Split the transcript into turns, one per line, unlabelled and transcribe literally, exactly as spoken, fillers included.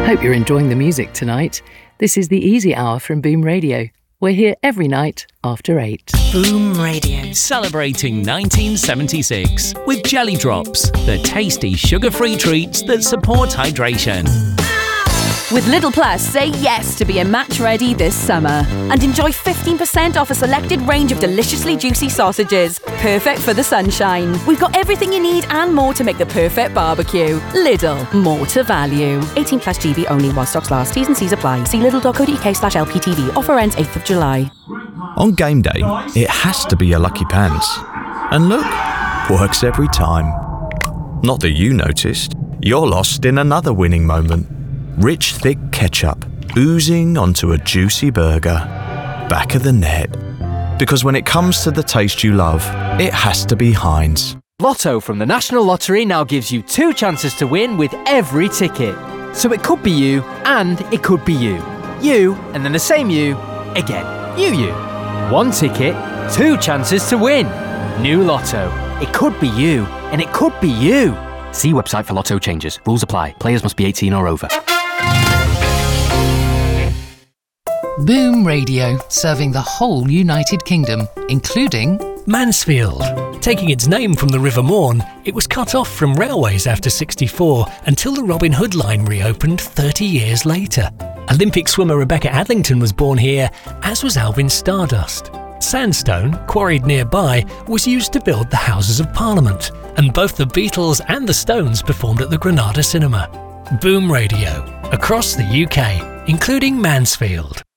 Hope you're enjoying the music tonight. This is the Easy Hour from Boom Radio. We're here every night after eight.
Boom Radio.
Celebrating nineteen seventy-six with Jelly Drops, the tasty sugar-free treats that support hydration.
With Lidl Plus, say yes to being match ready this summer and enjoy fifteen percent off a selected range of deliciously juicy sausages. Perfect for the sunshine. We've got everything you need and more to make the perfect barbecue. Lidl, more to value. eighteen plus G B only while stocks last. T's and C's apply. See lidl.co.uk slash LPTV. Offer ends eighth of July.
On game day, it has to be your lucky pants. And look, works every time. Not that you noticed. You're lost in another winning moment. Rich, thick ketchup oozing onto a juicy burger. Back of the net. Because when it comes to the taste you love, it has to be Heinz.
Lotto from the National Lottery now gives you two chances to win with every ticket. So it could be you and it could be you. You and then the same you again. You, you. One ticket, two chances to win. New Lotto. It could be you and it could be you. See website for Lotto changes. Rules apply. Players must be eighteen or over.
Boom Radio, serving the whole United Kingdom, including
Mansfield. Taking its name from the River Morn, it was cut off from railways after sixty-four until the Robin Hood line reopened thirty years later. Olympic swimmer Rebecca Adlington was born here, as was Alvin Stardust. Sandstone, quarried nearby, was used to build the Houses of Parliament, and both the Beatles and the Stones performed at the Granada Cinema. Boom Radio, across the U K, including Mansfield.